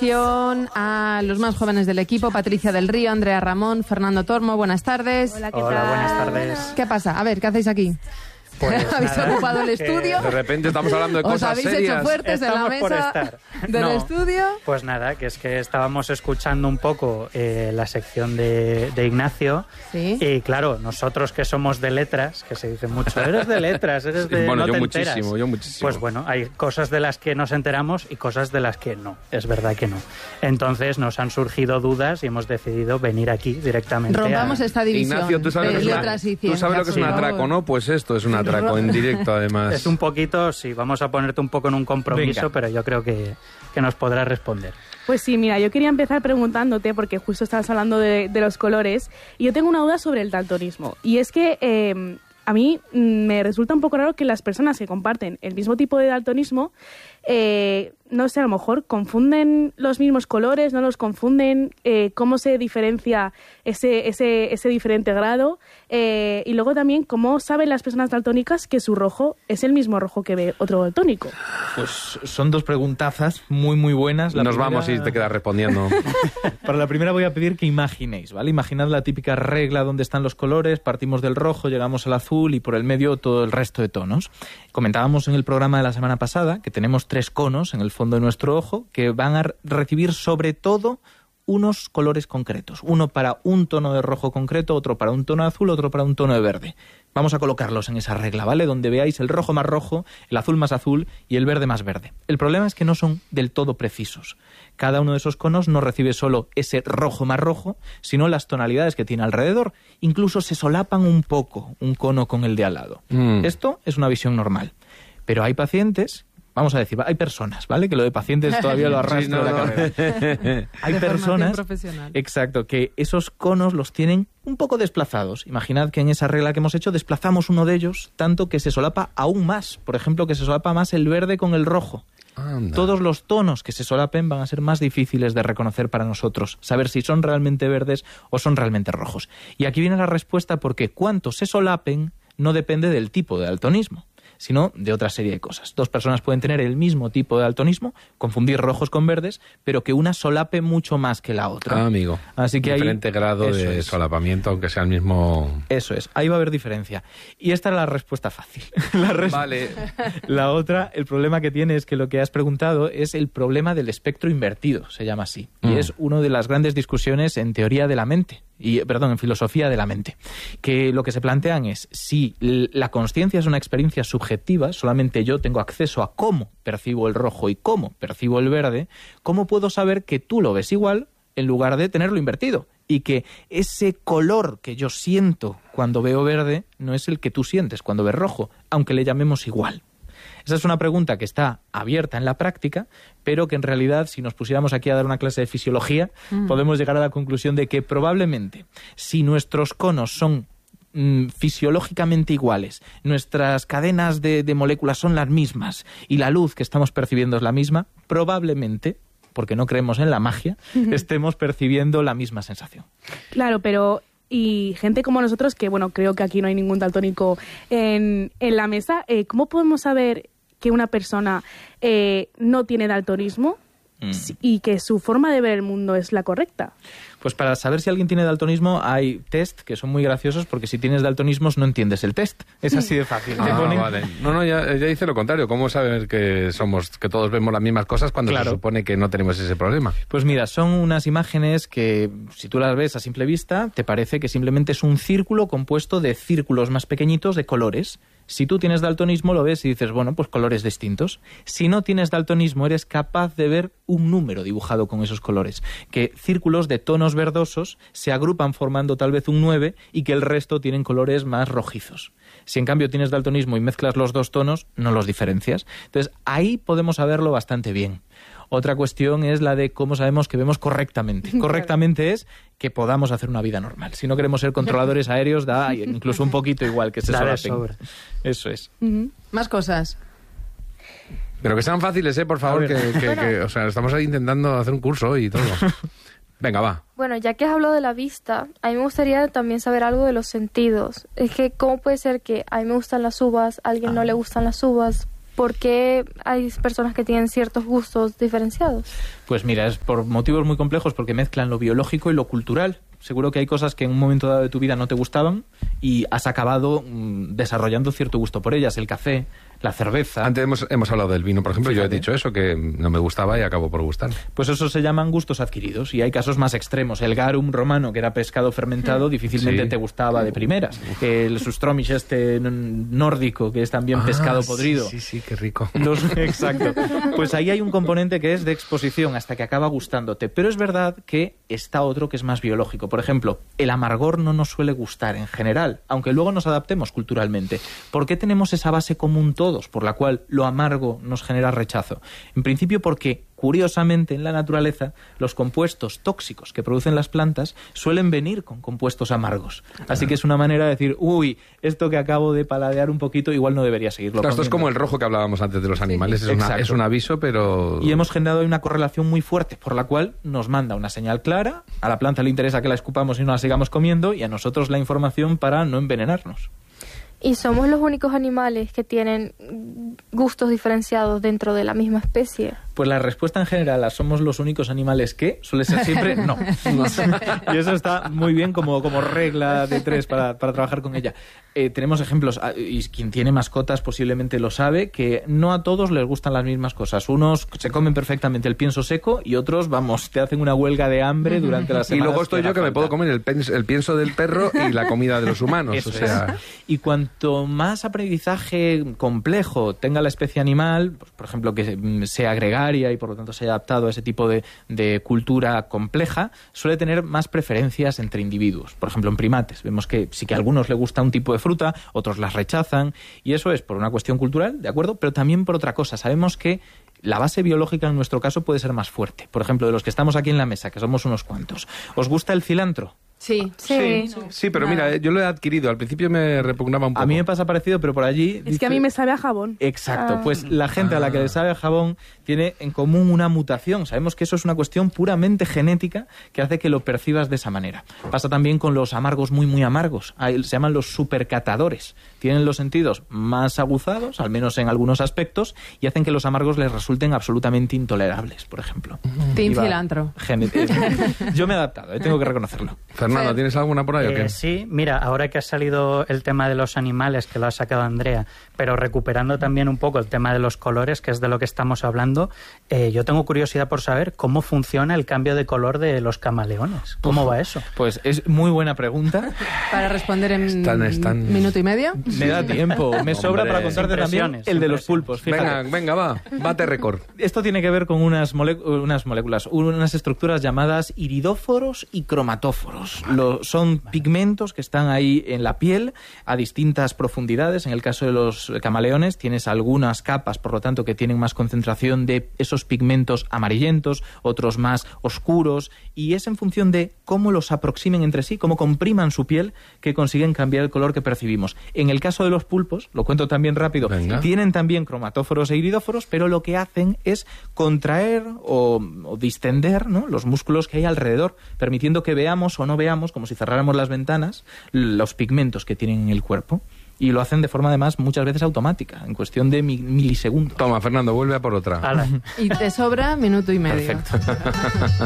edición a los más jóvenes del equipo, Patricia del Río, Andrea Ramón, Fernando Tormo. Buenas tardes. Hola, ¿qué tal? Hola, buenas tardes. ¿Qué pasa? A ver, ¿qué hacéis aquí? Pues ¿Habéis ocupado el estudio? De repente estamos hablando de ¿Os cosas habéis serias. hecho fuertes en la Estamos por mesa estar. del No. estudio? Pues nada, que es que estábamos escuchando un poco la sección de Ignacio. Sí. Y claro, nosotros que somos de letras, que se dice mucho, eres de letras, eres de... Bueno, no yo te muchísimo, enteras. yo muchísimo. Pues bueno, hay cosas de las que nos enteramos y cosas de las que no. Es verdad que no. Entonces nos han surgido dudas y hemos decidido venir aquí directamente. Rompamos esta división Ignacio, ¿tú sabes, de lo que es letras y tú ciencias. sabes lo que es un por favor. atraco, no? Pues esto es un atraco en directo, además. Es un poquito, sí, vamos a ponerte un poco en un compromiso, Venga. pero yo creo que nos podrás responder. Pues sí, mira, yo quería empezar preguntándote, porque justo estabas hablando de los colores, y yo tengo una duda sobre el daltonismo. Y es que a mí me resulta un poco raro que las personas que comparten el mismo tipo de daltonismo, no sé, a lo mejor confunden los mismos colores, no los confunden, cómo se diferencia ese diferente grado, y luego también cómo saben las personas daltónicas que su rojo es el mismo rojo que ve otro daltónico. Pues son dos preguntazas muy, muy buenas. Nos vamos y te quedas respondiendo. Para la primera voy a pedir que imaginéis, ¿vale? Imaginad la típica regla donde están los colores, partimos del rojo, llegamos al azul y por el medio todo el resto de tonos. Comentábamos en el programa de la semana pasada que tenemos 3 conos en el fondo de nuestro ojo que van a recibir sobre todo unos colores concretos. Uno para un tono de rojo concreto, otro para un tono de azul, otro para un tono de verde. Vamos a colocarlos en esa regla, ¿vale? Donde veáis el rojo más rojo, el azul más azul y el verde más verde. El problema es que no son del todo precisos. Cada uno de esos conos no recibe solo ese rojo más rojo, sino las tonalidades que tiene alrededor. Incluso se solapan un poco un cono con el de al lado. Esto es una visión normal. Pero hay pacientes... Vamos a decir, hay personas, ¿vale? Que lo de pacientes todavía lo arrastro Sí, no, de la no. carrera. Hay De formación personas, profesional. exacto, que esos conos los tienen un poco desplazados. Imaginad que en esa regla que hemos hecho desplazamos uno de ellos tanto que se solapa aún más. Por ejemplo, que se solapa más el verde con el rojo. Anda. Todos los tonos que se solapen van a ser más difíciles de reconocer para nosotros, saber si son realmente verdes o son realmente rojos. Y aquí viene la respuesta porque cuánto se solapen no depende del tipo de daltonismo, sino de otra serie de cosas. 2 personas pueden tener el mismo tipo de daltonismo, confundir rojos con verdes, pero que una solape mucho más que la otra. Ah, amigo. Así que diferente grado eso de es. solapamiento, aunque sea el mismo... Eso es, ahí va a haber diferencia. Y esta era la respuesta fácil. Vale. La otra, el problema que tiene es que lo que has preguntado es el problema del espectro invertido, se llama así. Y es una de las grandes discusiones en teoría de la mente. En filosofía de la mente, que lo que se plantean es si la consciencia es una experiencia subjetiva, solamente yo tengo acceso a cómo percibo el rojo y cómo percibo el verde, ¿cómo puedo saber que tú lo ves igual en lugar de tenerlo invertido? Y que ese color que yo siento cuando veo verde no es el que tú sientes cuando ves rojo, aunque le llamemos igual. Esa es una pregunta que está abierta en la práctica, pero que en realidad, si nos pusiéramos aquí a dar una clase de fisiología, podemos llegar a la conclusión de que probablemente, si nuestros conos son fisiológicamente iguales, nuestras cadenas de moléculas son las mismas y la luz que estamos percibiendo es la misma, probablemente, porque no creemos en la magia, estemos percibiendo la misma sensación. Claro, pero... Y gente como nosotros, que bueno, creo que aquí no hay ningún daltónico en la mesa, ¿cómo podemos saber que una persona no tiene daltonismo y que su forma de ver el mundo es la correcta? Pues para saber si alguien tiene daltonismo hay test que son muy graciosos porque si tienes daltonismos no entiendes el test. Es así de fácil. Te ponen- Vale. No, ya dice lo contrario. ¿Cómo saber que todos vemos las mismas cosas cuando Claro. se supone que no tenemos ese problema? Pues mira, son unas imágenes que si tú las ves a simple vista te parece que simplemente es un círculo compuesto de círculos más pequeñitos de colores. Si tú tienes daltonismo lo ves y dices, bueno, pues colores distintos. Si no tienes daltonismo eres capaz de ver un número dibujado con esos colores, que círculos de tonos verdosos se agrupan formando tal vez un 9 y que el resto tienen colores más rojizos. Si en cambio tienes daltonismo y mezclas los 2 tonos, no los diferencias. Entonces ahí podemos saberlo bastante bien. Otra cuestión es la de cómo sabemos que vemos correctamente. Correctamente es que podamos hacer una vida normal. Si no queremos ser controladores aéreos, da incluso un poquito igual que se Da de solapen. Eso es. Más cosas. Pero que sean fáciles, por favor, A ver. que o sea, estamos ahí intentando hacer un curso y todo. Venga, va. Bueno, ya que has hablado de la vista, a mí me gustaría también saber algo de los sentidos. Es que, ¿cómo puede ser que a mí me gustan las uvas, a alguien no le gustan las uvas? ¿por qué hay personas que tienen ciertos gustos diferenciados? Pues mira, es por motivos muy complejos, porque mezclan lo biológico y lo cultural. Seguro que hay cosas que en un momento dado de tu vida no te gustaban y has acabado desarrollando cierto gusto por ellas. El café, la cerveza. Antes hemos hablado del vino, por ejemplo. Fíjate. Yo he dicho eso, que no me gustaba y acabó por gustar. Pues eso se llaman gustos adquiridos, y hay casos más extremos. El garum romano, que era pescado fermentado, difícilmente te gustaba de primeras. El sustromish nórdico, que es también pescado podrido. Sí, qué rico. Exacto. Pues ahí hay un componente que es de exposición hasta que acaba gustándote. Pero es verdad que está otro que es más biológico. Por ejemplo, el amargor no nos suele gustar en general, aunque luego nos adaptemos culturalmente. ¿Por qué tenemos esa base común todos, por la cual lo amargo nos genera rechazo? En principio porque, curiosamente, en la naturaleza, los compuestos tóxicos que producen las plantas suelen venir con compuestos amargos. Así que es una manera de decir, uy, esto que acabo de paladear un poquito, igual no debería seguirlo comiendo. Esto es como el rojo que hablábamos antes de los animales. Es un aviso, pero... Y hemos generado una correlación muy fuerte, por la cual nos manda una señal clara, a la planta le interesa que la escupamos y no la sigamos comiendo, y a nosotros la información para no envenenarnos. ¿Y somos los únicos animales que tienen gustos diferenciados dentro de la misma especie? Pues la respuesta en general a somos los únicos animales que suele ser siempre no. Y eso está muy bien como regla de 3 para trabajar con ella. Tenemos ejemplos, y quien tiene mascotas posiblemente lo sabe, que no a todos les gustan las mismas cosas. Unos se comen perfectamente el pienso seco y otros, vamos, te hacen una huelga de hambre durante la semana. Y luego estoy yo que me puedo comer el pienso del perro y la comida de los humanos. Eso es. Y cuanto más aprendizaje complejo tenga la especie animal, pues, por ejemplo, que sea gregaria y por lo tanto se haya adaptado a ese tipo de cultura compleja, suele tener más preferencias entre individuos. Por ejemplo, en primates vemos que sí que a algunos les gusta un tipo de fruta, otros las rechazan, y eso es por una cuestión cultural, ¿de acuerdo? Pero también por otra cosa. Sabemos que la base biológica en nuestro caso puede ser más fuerte. Por ejemplo, de los que estamos aquí en la mesa, que somos unos cuantos. ¿Os gusta el cilantro? Sí. Sí, pero mira, yo lo he adquirido. Al principio me repugnaba un poco. A mí me pasa parecido, pero por allí... Es que a mí me sabe a jabón. Exacto. Pues la gente a la que le sabe a jabón tiene en común una mutación. Sabemos que eso es una cuestión puramente genética que hace que lo percibas de esa manera. Pasa también con los amargos muy, muy amargos. Se llaman los supercatadores. Tienen los sentidos más aguzados, al menos en algunos aspectos, y hacen que los amargos les resulten absolutamente intolerables, por ejemplo. Team cilantro. Yo me he adaptado, tengo que reconocerlo. Fernando, ¿tienes alguna por ahí o qué? Sí, mira, ahora que ha salido el tema de los animales, que lo ha sacado Andrea, pero recuperando también un poco el tema de los colores, que es de lo que estamos hablando, yo tengo curiosidad por saber cómo funciona el cambio de color de los camaleones. ¿Cómo va eso? Pues es muy buena pregunta. Para responder en minuto y medio. Me da tiempo, me sobra para contarte también el de los pulpos. Fíjate. Venga, bate récord. Esto tiene que ver con unas moléculas, unas estructuras llamadas iridóforos y cromatóforos. Son pigmentos que están ahí en la piel a distintas profundidades. En el caso de los camaleones tienes algunas capas, por lo tanto, que tienen más concentración de esos pigmentos amarillentos, otros más oscuros, y es en función de cómo los aproximen entre sí, cómo compriman su piel, que consiguen cambiar el color que percibimos. En el caso de los pulpos, lo cuento también rápido, tienen también cromatóforos e iridóforos, pero lo que hacen es contraer o distender, ¿no?, los músculos que hay alrededor, permitiendo que veamos o no veamos, como si cerráramos las ventanas, los pigmentos que tienen en el cuerpo. Y lo hacen de forma, además, muchas veces automática, en cuestión de milisegundos. Toma, Fernando, vuelve a por otra. Y te sobra minuto y medio. Perfecto.